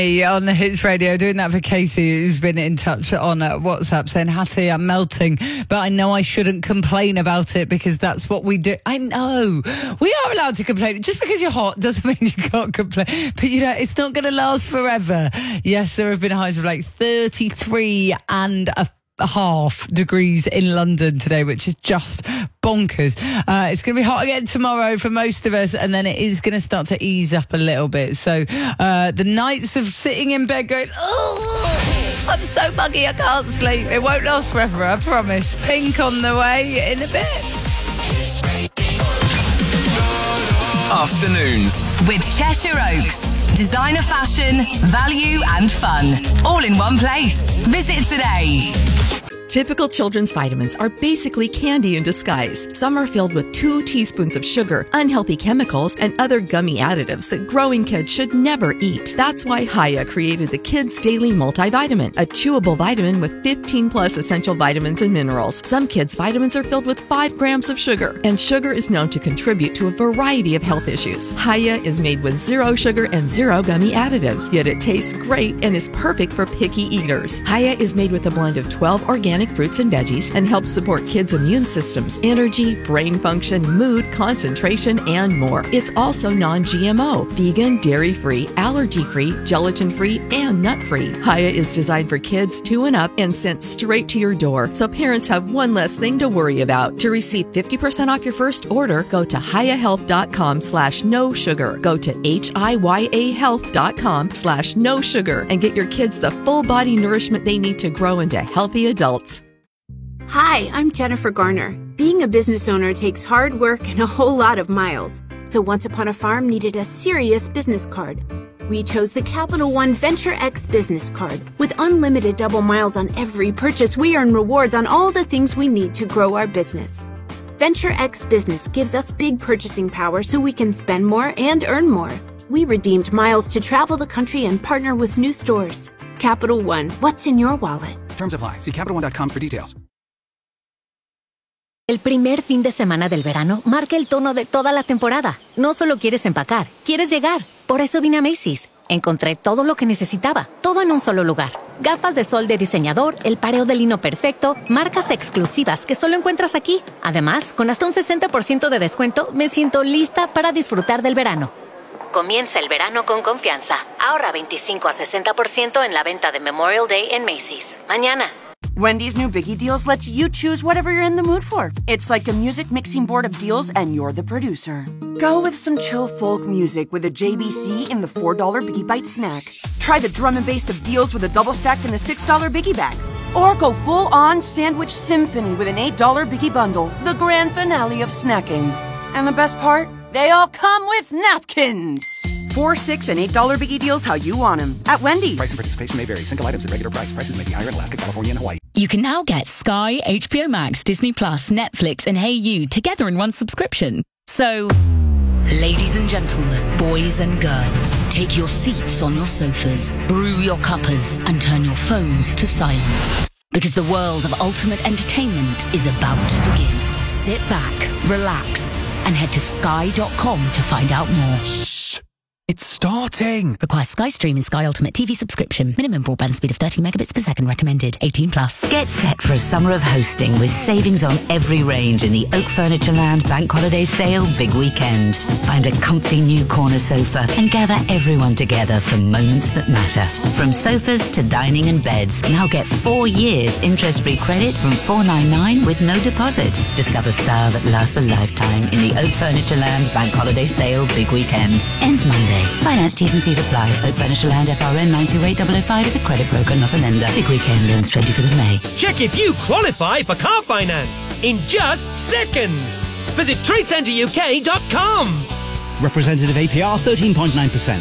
On Hits Radio, doing that for Casey, who's been in touch on WhatsApp saying, Hattie, I'm melting, but I know I shouldn't complain about it because that's what we do. I know. We are allowed to complain. Just because you're hot doesn't mean you can't complain. But, it's not going to last forever. Yes, there have been highs of like 33 and a half degrees in London today, which is just bonkers. It's going to be hot again tomorrow for most of us, and then it is going to start to ease up a little bit. So the nights of sitting in bed going, oh, I'm so buggy I can't sleep. It won't last forever, I promise. Pink on the way in a bit. Afternoons with Cheshire Oaks. Designer fashion, value and fun. All in one place. Visit today. Typical children's vitamins are basically candy in disguise. Some are filled with 2 teaspoons of sugar, unhealthy chemicals, and other gummy additives that growing kids should never eat. That's why Hiya created the Kids Daily Multivitamin, a chewable vitamin with 15 plus essential vitamins and minerals. Some kids' vitamins are filled with 5 grams of sugar, and sugar is known to contribute to a variety of health issues. Hiya is made with 0 sugar and 0 gummy additives, yet it tastes great and is perfect for picky eaters. Hiya is made with a blend of 12 organic fruits and veggies and helps support kids' immune systems, energy, brain function, mood, concentration, and more. It's also non-GMO, vegan, dairy-free, allergy-free, gelatin-free, and nut-free. Hiya is designed for kids 2 and up and sent straight to your door, so parents have one less thing to worry about. To receive 50% off your first order, go to hiyahealth.com/no sugar. Go to hiyahealth.com/no sugar and get your kids the full body nourishment they need to grow into healthy adults. Hi, I'm Jennifer Garner. Being a business owner takes hard work and a whole lot of miles. So Once Upon a Farm needed a serious business card. We chose the Capital One Venture X business card. With unlimited double miles on every purchase, we earn rewards on all the things we need to grow our business. Venture X Business gives us big purchasing power so we can spend more and earn more. We redeemed miles to travel the country and partner with new stores. Capital One, what's in your wallet? Terms apply. See CapitalOne.com for details. El primer fin de semana del verano marca el tono de toda la temporada. No solo quieres empacar, quieres llegar. Por eso vine a Macy's. Encontré todo lo que necesitaba, todo en un solo lugar. Gafas de sol de diseñador, el pareo de lino perfecto, marcas exclusivas que solo encuentras aquí. Además, con hasta un 60% de descuento, me siento lista para disfrutar del verano. Comienza el verano con confianza. Ahorra 25 a 60% en la venta de Memorial Day en Macy's. Mañana. Wendy's new Biggie Deals lets you choose whatever you're in the mood for. It's like a music mixing board of deals and you're the producer. Go with some chill folk music with a JBC in the $4 Biggie Bite snack. Try the drum and bass of deals with a double stack in the $6 Biggie Bag. Or go full-on sandwich symphony with an $8 Biggie Bundle, the grand finale of snacking. And the best part? They all come with napkins. $4, $6, and $8 Biggie Deals how you want them. At Wendy's. Price and participation may vary. Single items at regular price. Prices may be higher in Alaska, California, and Hawaii. You can now get Sky, HBO Max, Disney Plus, Netflix, and Hey You together in one subscription. So, ladies and gentlemen, boys and girls, take your seats on your sofas, brew your cuppers, and turn your phones to silent. Because the world of ultimate entertainment is about to begin. Sit back, relax, and head to sky.com to find out more. Shh! It's starting! Requires Sky Stream and Sky Ultimate TV subscription. Minimum broadband speed of 30 megabits per second recommended. 18 plus. Get set for a summer of hosting with savings on every range in the Oak Furnitureland Bank Holiday Sale Big Weekend. Find a comfy new corner sofa and gather everyone together for moments that matter. From sofas to dining and beds, now get 4 years interest-free credit from $4.99 with no deposit. Discover style that lasts a lifetime in the Oak Furnitureland Bank Holiday Sale Big Weekend. Ends Monday. Finance T's and C's apply. Oak Furnitureland FRN 928005 is a credit broker, not a lender. Big weekend ends 25th of May. Check if you qualify for car finance in just seconds. Visit TradeCenterUK.com. Representative APR 13.9%.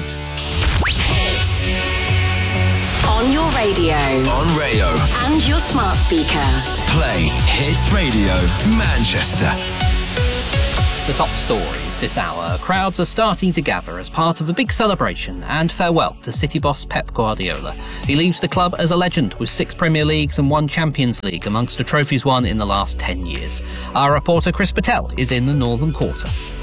On your radio. On Rayo. And your smart speaker. Play Hits Radio Manchester. The top stories this hour. Crowds are starting to gather as part of a big celebration and farewell to City boss Pep Guardiola. He leaves the club as a legend with 6 Premier Leagues and 1 Champions League amongst the trophies won in the last 10 years. Our reporter Chris Patel is in the Northern Quarter.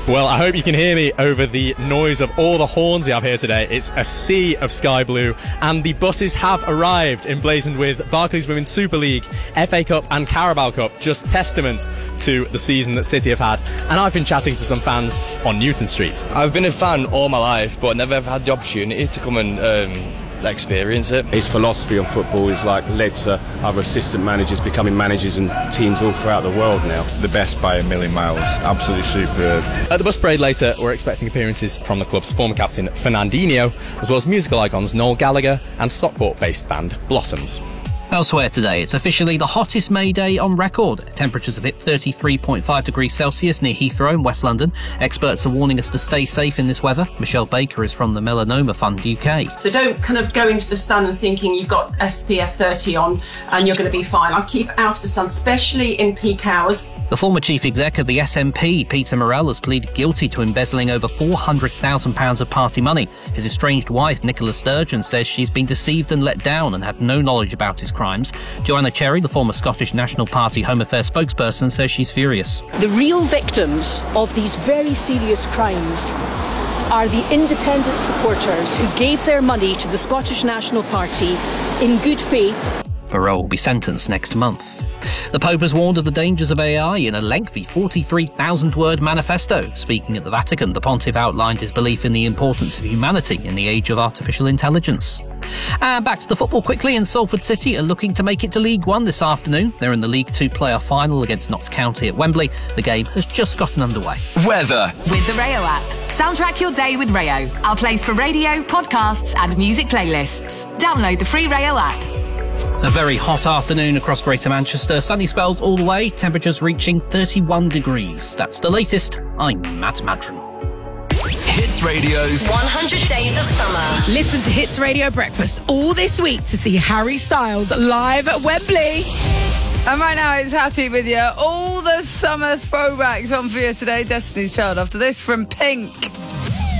Well, I hope you can hear me over the noise of all the horns we have here today. It's a sea of sky blue, and the buses have arrived emblazoned with Barclays Women's Super League, FA Cup and Carabao Cup, just testament to the season that City have had. And I've been chatting to some fans on Newton Street. I've been a fan all my life, but never ever had the opportunity to come and experience it. His philosophy on football is led to other assistant managers becoming managers and teams all throughout the world now. The best by a million miles. Absolutely superb. At the bus parade later, we're expecting appearances from the club's former captain Fernandinho, as well as musical icons Noel Gallagher and Stockport-based band Blossoms. Elsewhere today, it's officially the hottest May day on record. Temperatures have hit 33.5 degrees Celsius near Heathrow in West London. Experts are warning us to stay safe in this weather. Michelle Baker is from the Melanoma Fund UK. So don't kind of go into the sun and thinking you've got SPF 30 on and you're going to be fine. I keep out of the sun, especially in peak hours. The former chief exec of the SNP, Peter Morell, has pleaded guilty to embezzling over £400,000 of party money. His estranged wife, Nicola Sturgeon, says she's been deceived and let down and had no knowledge about his crimes. Joanna Cherry, the former Scottish National Party Home Affairs spokesperson, says she's furious. The real victims of these very serious crimes are the independent supporters who gave their money to the Scottish National Party in good faith. Morell will be sentenced next month. The Pope has warned of the dangers of AI in a lengthy 43,000-word manifesto. Speaking at the Vatican, the pontiff outlined his belief in the importance of humanity in the age of artificial intelligence. And back to the football quickly, and Salford City are looking to make it to League One this afternoon. They're in the League Two playoff final against Notts County at Wembley. The game has just gotten underway. Weather. With the Rayo app. Soundtrack your day with Rayo, our place for radio, podcasts and music playlists. Download the free Rayo app. A very hot afternoon across Greater Manchester. Sunny spells all the way, temperatures reaching 31 degrees. That's the latest. I'm Matt Madron. Hits Radio's 100 Days of Summer. Listen to Hits Radio Breakfast all this week to see Harry Styles live at Wembley. And right now it's Hattie with you. All the summer throwbacks on for you today. Destiny's Child after this from Pink.